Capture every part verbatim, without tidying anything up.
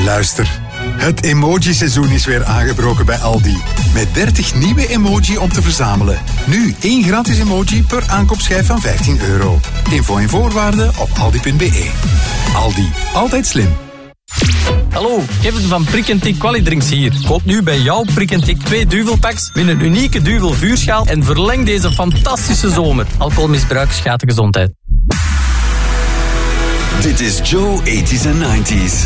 Luister, het emoji-seizoen is weer aangebroken bij Aldi. Met dertig nieuwe emoji om te verzamelen. Nu één gratis emoji per aankoopschijf van vijftien euro. Info en voorwaarden op aldi punt b e. Aldi, altijd slim. Hallo, Kevin van Prik en Tik Qualidrinks hier. Koop nu bij jouw Prik en Tik twee duvelpacks, win een unieke duvel vuurschaal en verleng deze fantastische zomer. Alcoholmisbruik schaadt de gezondheid. Dit is Joe eighties en nineties.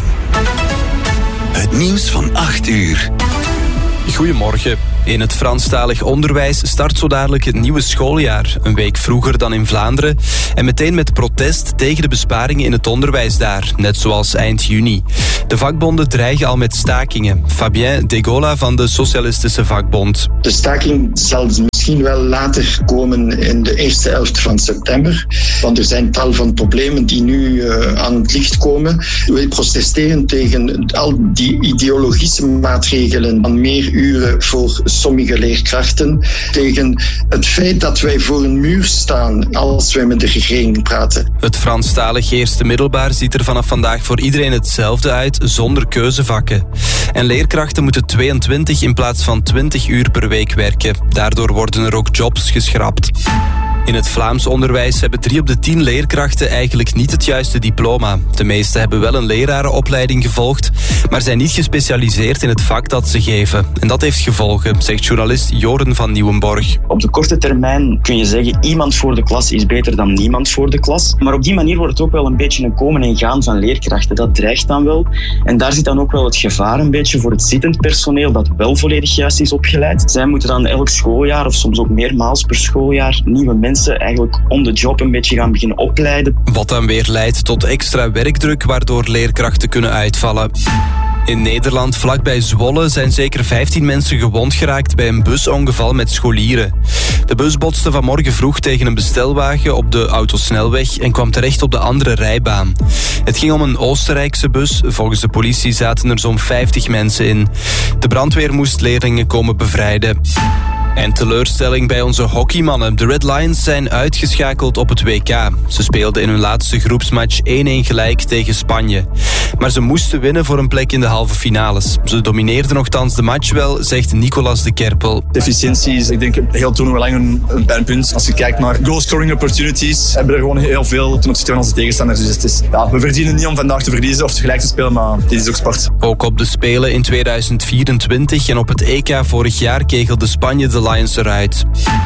Het nieuws van acht uur. Goedemorgen. In het Franstalig onderwijs start zo dadelijk het nieuwe schooljaar. Een week vroeger dan in Vlaanderen. En meteen met protest tegen de besparingen in het onderwijs daar. Net zoals eind juni. De vakbonden dreigen al met stakingen. Fabien Degola van de Socialistische Vakbond. De staking zal misschien wel later komen in de eerste helft van september. Want er zijn tal van problemen die nu uh, aan het licht komen. We protesteren tegen al die ideologische maatregelen van meer uren voor sommige leerkrachten. Tegen het feit dat wij voor een muur staan als wij met de regering praten. Het Franstalig eerste middelbaar ziet er vanaf vandaag voor iedereen hetzelfde uit, zonder keuzevakken. En leerkrachten moeten tweeëntwintig in plaats van twintig uur per week werken. Daardoor worden er ook jobs geschrapt. In het Vlaams onderwijs hebben drie op de tien leerkrachten eigenlijk niet het juiste diploma. De meeste hebben wel een lerarenopleiding gevolgd, maar zijn niet gespecialiseerd in het vak dat ze geven. En dat heeft gevolgen, zegt journalist Joren van Nieuwenborg. Op de korte termijn kun je zeggen, iemand voor de klas is beter dan niemand voor de klas. Maar op die manier wordt het ook wel een beetje een komen en gaan van leerkrachten. Dat dreigt dan wel. En daar zit dan ook wel het gevaar een beetje voor het zittend personeel dat wel volledig juist is opgeleid. Zij moeten dan elk schooljaar, of soms ook meermaals per schooljaar, nieuwe mensen eigenlijk on the job een beetje gaan beginnen opleiden. Wat dan weer leidt tot extra werkdruk, waardoor leerkrachten kunnen uitvallen. In Nederland, vlakbij Zwolle, zijn zeker vijftien mensen gewond geraakt bij een busongeval met scholieren. De bus botste vanmorgen vroeg tegen een bestelwagen op de autosnelweg en kwam terecht op de andere rijbaan. Het ging om een Oostenrijkse bus. Volgens de politie zaten er zo'n vijftig mensen in. De brandweer moest leerlingen komen bevrijden. En teleurstelling bij onze hockeymannen. De Red Lions zijn uitgeschakeld op het W K. Ze speelden in hun laatste groepsmatch één-één gelijk tegen Spanje. Maar ze moesten winnen voor een plek in de halve finales. Ze domineerden nogthans de match wel, zegt Nicolas de Kerpel. De efficiëntie is, ik denk, heel toernooi lang een, een pijnpunt. Als je kijkt naar goal-scoring opportunities, hebben we er gewoon heel veel ten opzichte van onze tegenstanders. Dus het is, ja, we verdienen niet om vandaag te verliezen of gelijk te spelen, maar dit is ook sport. Ook op de Spelen in tweeduizend vierentwintig en op het E K vorig jaar kegelde Spanje de Lions eruit.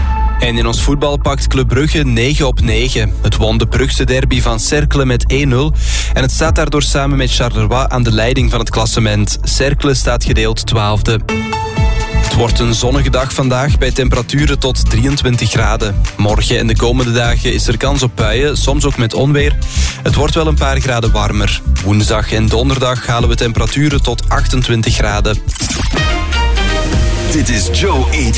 En in ons voetbal pakt Club Brugge negen op negen. Het won de Brugse derby van Cercle met één nul. En het staat daardoor samen met Charleroi aan de leiding van het klassement. Cercle staat gedeeld twaalfde. Het wordt een zonnige dag vandaag bij temperaturen tot drieëntwintig graden. Morgen en de komende dagen is er kans op buien, soms ook met onweer. Het wordt wel een paar graden warmer. Woensdag en donderdag halen we temperaturen tot achtentwintig graden. Dit is Joe eighties.